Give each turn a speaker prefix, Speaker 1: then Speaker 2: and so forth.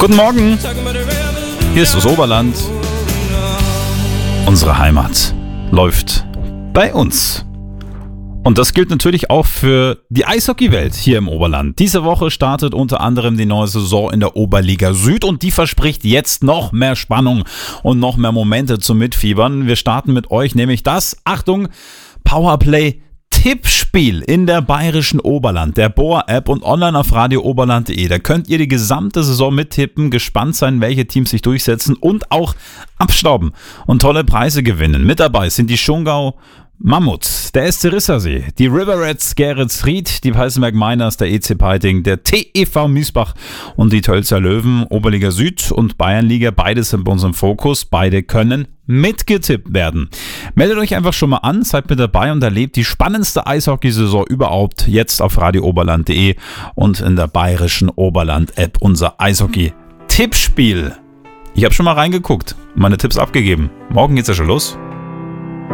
Speaker 1: Guten Morgen, hier ist das Oberland. Unsere Heimat läuft bei uns. Und das gilt natürlich auch für die Eishockeywelt hier im Oberland. Diese Woche startet unter anderem die neue Saison in der Oberliga Süd und die verspricht jetzt noch mehr Spannung und noch mehr Momente zum Mitfiebern. Wir starten mit euch nämlich das, Achtung, Powerplay-Tippspiel in der bayerischen Oberland, der Boa-App und online auf radiooberland.de. Da könnt ihr die gesamte Saison mittippen, gespannt sein, welche Teams sich durchsetzen und auch abstauben und tolle Preise gewinnen. Mit dabei sind die Schongau Mammuts, der SC Rissersee, die River Rats Geretsried, die Peißenberg Miners, der EC Peiting, der TEV Miesbach und die Tölzer Löwen, Oberliga Süd und Bayernliga, beide sind bei uns im Fokus, beide können mitgetippt werden. Meldet euch einfach schon mal an, seid mit dabei und erlebt die spannendste Eishockeysaison überhaupt jetzt auf radiooberland.de und in der bayerischen Oberland-App unser Eishockey-Tippspiel. Ich habe schon mal reingeguckt, meine Tipps abgegeben. Morgen geht's ja schon los.